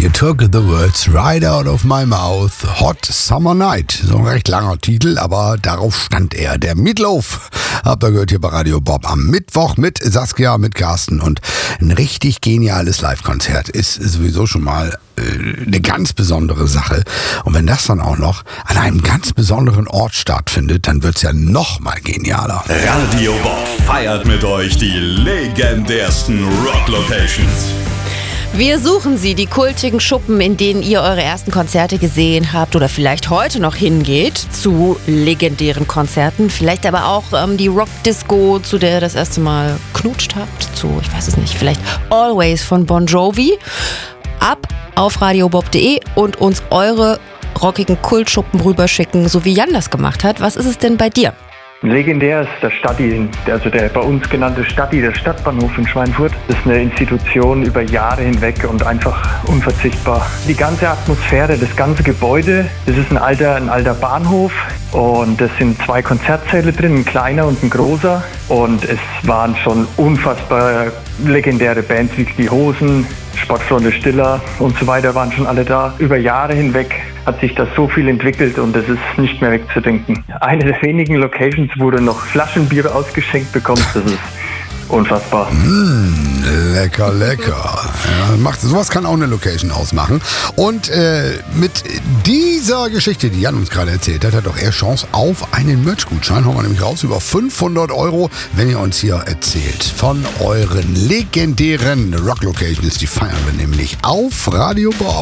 You took the words right out of my mouth. Hot Summer Night. So ein recht langer Titel, aber darauf stand er. Der Meatloaf. Habt ihr gehört hier bei Radio Bob am Mittwoch mit Saskia, mit Carsten. Und ein richtig geniales Live-Konzert ist sowieso schon mal eine ganz besondere Sache. Und wenn das dann auch noch an einem ganz besonderen Ort stattfindet, dann wird's ja noch mal genialer. Radio Bob feiert mit euch die legendärsten Rock-Locations. Wir suchen sie, die kultigen Schuppen, in denen ihr eure ersten Konzerte gesehen habt oder vielleicht heute noch hingeht zu legendären Konzerten. Vielleicht aber auch die Rock-Disco, zu der ihr das erste Mal knutscht habt. Ich weiß es nicht, vielleicht Always von Bon Jovi. Ab auf radiobob.de und uns eure rockigen Kultschuppen rüberschicken, so wie Jan das gemacht hat. Was ist es denn bei dir? Legendär ist der Stadti, also der bei uns genannte Stadti, der Stadtbahnhof in Schweinfurt. Das ist eine Institution über Jahre hinweg und einfach unverzichtbar. Die ganze Atmosphäre, das ganze Gebäude, das ist ein alter Bahnhof und es sind 2 Konzertsäle drin, ein kleiner und ein großer. Und es waren schon unfassbar legendäre Bands wie die Hosen, Sportfreunde Stiller und so weiter waren schon alle da. Über Jahre hinweg hat sich das so viel entwickelt und es ist nicht mehr wegzudenken. Eine der wenigen Locations, wo du noch Flaschenbier ausgeschenkt bekommst, das ist unfassbar. Lecker, lecker. Ja, sowas kann auch eine Location ausmachen. Und mit dieser Geschichte, die Jan uns gerade erzählt hat, hat auch er Chance auf einen Merch-Gutschein. Hauen wir nämlich raus über 500 €, wenn ihr uns hier erzählt von euren legendären Rock-Locations. Die feiern wir nämlich auf Radio Bob.